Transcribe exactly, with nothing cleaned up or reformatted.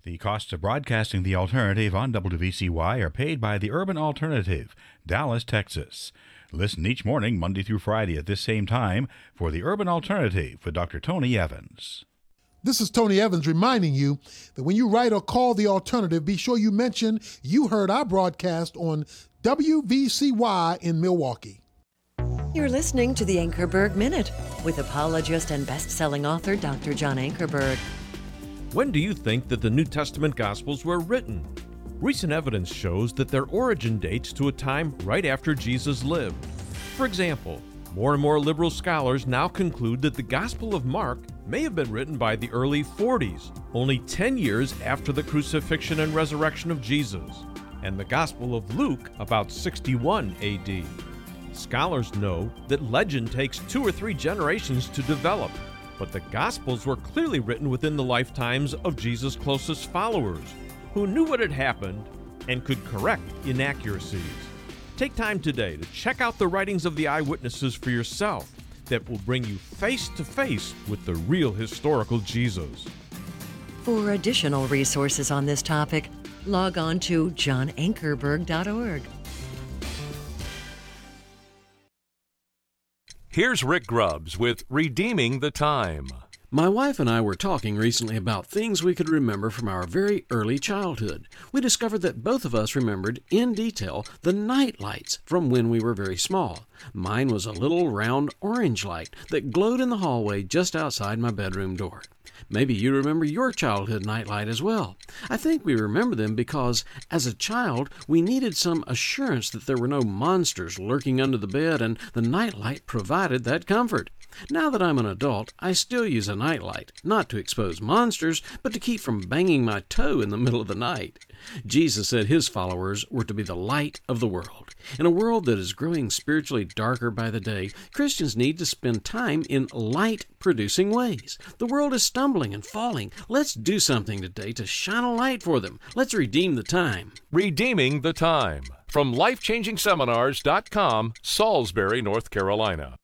The costs of broadcasting The Alternative on W V C Y are paid by the Urban Alternative, Dallas, Texas. Listen each morning, Monday through Friday at this same time for The Urban Alternative with Doctor Tony Evans. This is Tony Evans reminding you that when you write or call The Alternative, be sure you mention you heard our broadcast on W V C Y in Milwaukee. You're listening to the Ankerberg Minute with apologist and best-selling author Doctor John Ankerberg. When do you think that the New Testament Gospels were written? Recent evidence shows that their origin dates to a time right after Jesus lived. For example, more and more liberal scholars now conclude that the Gospel of Mark may have been written by the early forties, only ten years after the crucifixion and resurrection of Jesus, and the Gospel of Luke about sixty-one A D. Scholars know that legend takes two or three generations to develop, but the Gospels were clearly written within the lifetimes of Jesus' closest followers, who knew what had happened and could correct inaccuracies. Take time today to check out the writings of the eyewitnesses for yourself that will bring you face to face with the real historical Jesus. For additional resources on this topic, log on to john ankerberg dot org. Here's Rick Grubbs with Redeeming the Time. My wife and I were talking recently about things we could remember from our very early childhood. We discovered that both of us remembered in detail the night lights from when we were very small. Mine was a little round orange light that glowed in the hallway just outside my bedroom door. Maybe you remember your childhood nightlight as well. I think we remember them because, as a child, we needed some assurance that there were no monsters lurking under the bed, and the nightlight provided that comfort. Now that I'm an adult, I still use a nightlight, not to expose monsters, but to keep from banging my toe in the middle of the night. Jesus said his followers were to be the light of the world. In a world that is growing spiritually darker by the day, Christians need to spend time in light-producing ways. The world is stumbling and falling. Let's do something today to shine a light for them. Let's redeem the time. Redeeming the Time. From life changing seminars dot com, Salisbury, North Carolina.